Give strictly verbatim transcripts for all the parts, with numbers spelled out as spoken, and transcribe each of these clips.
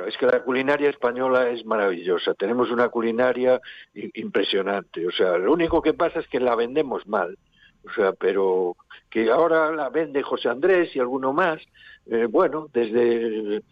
Claro, es que la culinaria española es maravillosa. Tenemos una culinaria impresionante. O sea, lo único que pasa es que la vendemos mal. O sea, pero que ahora la vende José Andrés y alguno más. Eh, bueno, desde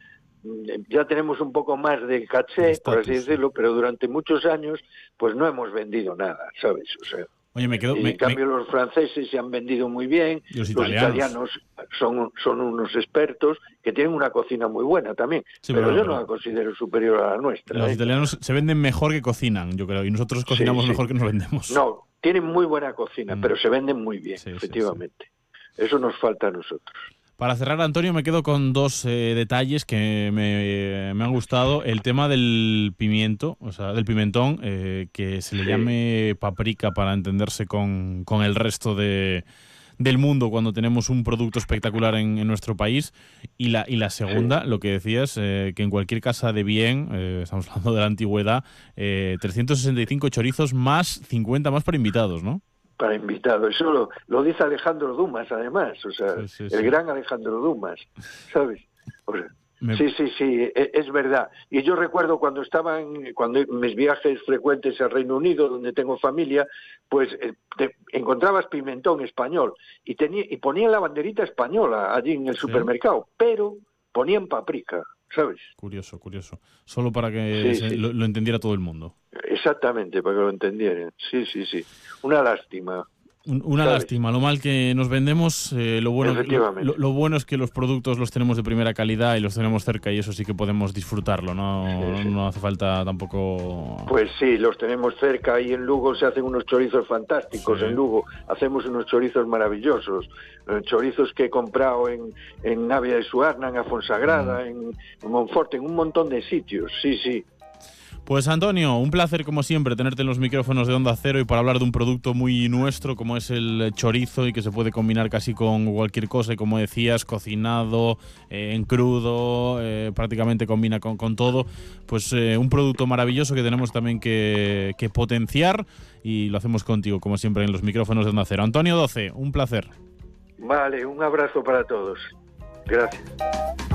ya tenemos un poco más de caché, Estatus, por así decirlo, pero durante muchos años pues no hemos vendido nada, ¿sabes? O sea, Oye, me quedo... y Me, en cambio me... los franceses se han vendido muy bien, Los los italianos, italianos son, son unos expertos que tienen una cocina muy buena también, sí, pero, pero, yo pero no la considero superior a la nuestra. los ¿eh? italianos se venden mejor que cocinan, yo creo, y nosotros Sí, cocinamos sí. mejor que nos vendemos. No, tienen muy buena cocina, Mm. pero se venden muy bien, Sí, sí, efectivamente. Sí. Eso nos falta a nosotros. Para cerrar, Antonio, me quedo con dos eh, detalles que me, me han gustado. El tema del pimiento, o sea, del pimentón, eh, que se le Sí. llame paprika para entenderse con, con el resto de, del mundo cuando tenemos un producto espectacular en, en nuestro país. Y la, y la segunda, sí. Lo que decías, eh, que en cualquier casa de bien, eh, estamos hablando de la antigüedad, eh, trescientos sesenta y cinco chorizos más cincuenta más para invitados, ¿no? Para invitados. Eso lo, lo dice Alejandro Dumas, además, o sea, sí, sí, el sí. gran Alejandro Dumas, ¿sabes? O sea, Me... Sí, sí, sí, es, es verdad. Y yo recuerdo cuando estaba en, cuando mis viajes frecuentes al Reino Unido, donde tengo familia, pues eh, te encontrabas pimentón español y tenía y ponían la banderita española allí en el ¿Sí? supermercado, pero ponían paprika, ¿sabes? Curioso, curioso. Solo para que sí, se, sí. Lo, lo entendiera todo el mundo. Exactamente, para que lo entendieran. Sí, sí, sí. Una lástima. Una ¿sabes? Lástima, lo mal que nos vendemos, eh, lo, bueno, lo, lo bueno es que los productos los tenemos de primera calidad y los tenemos cerca y eso sí que podemos disfrutarlo, no, sí, sí. no hace falta tampoco... Pues sí, los tenemos cerca y en Lugo se hacen unos chorizos fantásticos, sí. En Lugo hacemos unos chorizos maravillosos, chorizos que he comprado en, en Navia de Suarna, en Afonsagrada, mm. en, en Monforte, en un montón de sitios, sí, sí. Pues Antonio, un placer como siempre tenerte en los micrófonos de Onda Cero y para hablar de un producto muy nuestro como es el chorizo y que se puede combinar casi con cualquier cosa y como decías, cocinado, eh, en crudo, eh, prácticamente combina con, con todo. Pues eh, un producto maravilloso que tenemos también que, que potenciar y lo hacemos contigo como siempre en los micrófonos de Onda Cero. Antonio Doce, un placer. Vale, un abrazo para todos. Gracias.